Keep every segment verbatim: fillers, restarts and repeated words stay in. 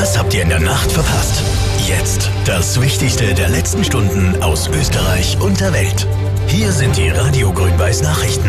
Das habt ihr in der Nacht verpasst. Jetzt das Wichtigste der letzten Stunden aus Österreich und der Welt. Hier sind die Radio Grün-Weiß Nachrichten.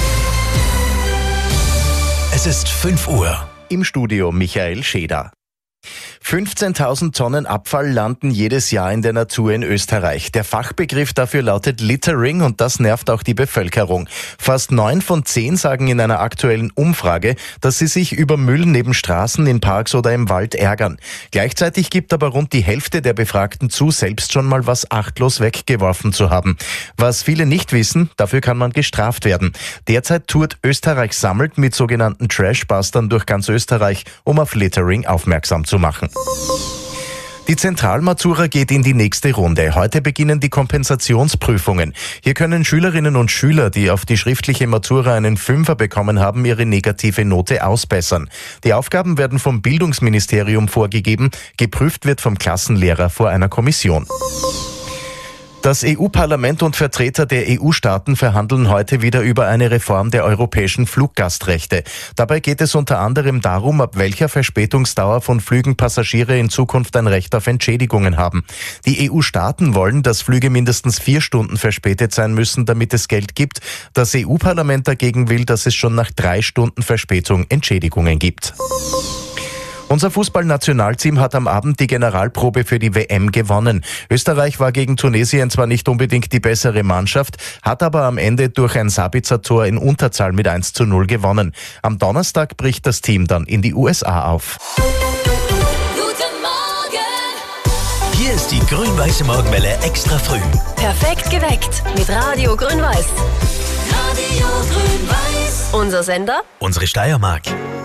Es ist fünf Uhr. Im Studio Michael Scheder. fünfzehntausend Tonnen Abfall landen jedes Jahr in der Natur in Österreich. Der Fachbegriff dafür lautet Littering und das nervt auch die Bevölkerung. Fast neun von zehn sagen in einer aktuellen Umfrage, dass sie sich über Müll neben Straßen, in Parks oder im Wald ärgern. Gleichzeitig gibt aber rund die Hälfte der Befragten zu, selbst schon mal was achtlos weggeworfen zu haben. Was viele nicht wissen, dafür kann man gestraft werden. Derzeit tourt Österreich sammelt mit sogenannten Trashbustern durch ganz Österreich, um auf Littering aufmerksam zu machen. Die Zentralmatura geht in die nächste Runde. Heute beginnen die Kompensationsprüfungen. Hier können Schülerinnen und Schüler, die auf die schriftliche Matura einen Fünfer bekommen haben, ihre negative Note ausbessern. Die Aufgaben werden vom Bildungsministerium vorgegeben. Geprüft wird vom Klassenlehrer vor einer Kommission. Das E U-Parlament und Vertreter der E U-Staaten verhandeln heute wieder über eine Reform der europäischen Fluggastrechte. Dabei geht es unter anderem darum, ab welcher Verspätungsdauer von Flügen Passagiere in Zukunft ein Recht auf Entschädigungen haben. Die E U-Staaten wollen, dass Flüge mindestens vier Stunden verspätet sein müssen, damit es Geld gibt. Das E U-Parlament dagegen will, dass es schon nach drei Stunden Verspätung Entschädigungen gibt. Unser Fußballnationalteam hat am Abend die Generalprobe für die W M gewonnen. Österreich war gegen Tunesien zwar nicht unbedingt die bessere Mannschaft, hat aber am Ende durch ein Sabitzer-Tor in Unterzahl mit eins zu null gewonnen. Am Donnerstag bricht das Team dann in die U S A auf. Guten Morgen! Hier ist die Grün-Weiße Morgenwelle extra früh. Perfekt geweckt mit Radio Grün-Weiß. Radio Grün-Weiß. Unser Sender? Unsere Steiermark.